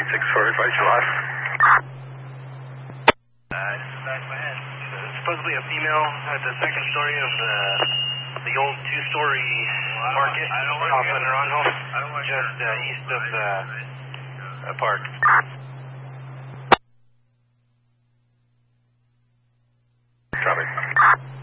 6-4, advise your last. This is back of my head. Supposedly a female at the second story of the old two-story market off in Naranjo, just east of the park. Copy.